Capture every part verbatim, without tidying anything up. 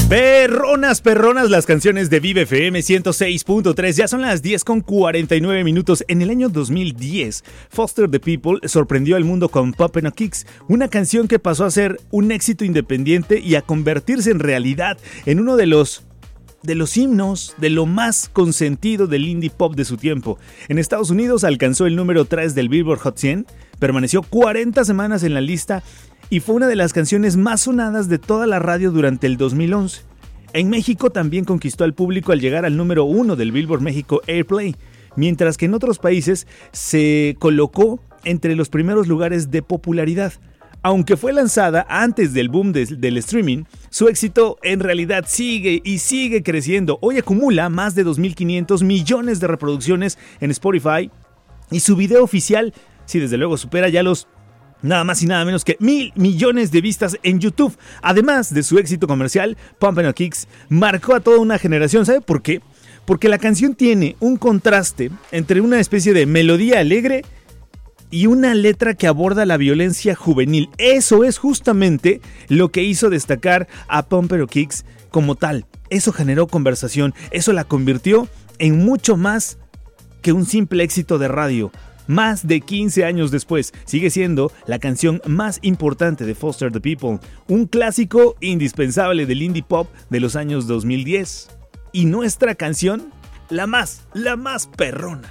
Perronas, perronas, las canciones de Vive F M ciento seis punto tres. Ya son las diez con cuarenta y nueve minutos. En el año dos mil diez, Foster the People sorprendió al mundo con Poppin' a Kicks, una canción que pasó a ser un éxito independiente y a convertirse en realidad en uno de los de los himnos de lo más consentido del indie pop de su tiempo. En Estados Unidos alcanzó el número tres del Billboard Hot cien, permaneció cuarenta semanas en la lista y fue una de las canciones más sonadas de toda la radio durante el dos mil once. En México también conquistó al público al llegar al número uno del Billboard México Airplay, mientras que en otros países se colocó entre los primeros lugares de popularidad. Aunque fue lanzada antes del boom de, del streaming, su éxito en realidad sigue y sigue creciendo. Hoy acumula más de dos mil quinientos millones de reproducciones en Spotify y su video oficial, sí, desde luego supera ya los nada más y nada menos que mil millones de vistas en YouTube. Además de su éxito comercial, Poppin' a Kicks marcó a toda una generación. ¿Sabe por qué? Porque la canción tiene un contraste entre una especie de melodía alegre y una letra que aborda la violencia juvenil. Eso es justamente lo que hizo destacar a Poppin' a Kicks como tal. Eso generó conversación, eso la convirtió en mucho más que un simple éxito de radio. Más de quince años después, sigue siendo la canción más importante de Foster the People, un clásico indispensable del indie pop de los años dos mil diez. Y nuestra canción, la más, la más perrona.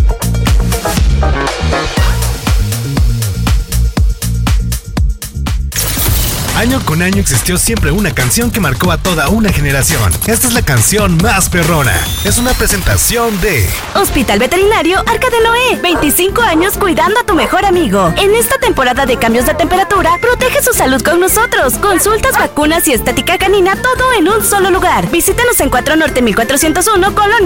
Año con año existió siempre una canción que marcó a toda una generación. Esta es la canción más perrona. Es una presentación de Hospital Veterinario Arca de Noé. veinticinco años cuidando a tu mejor amigo. En esta temporada de cambios de temperatura, protege su salud con nosotros. Consultas, vacunas y estética canina, todo en un solo lugar. Visítanos en cuatro Norte mil cuatrocientos uno, Colonia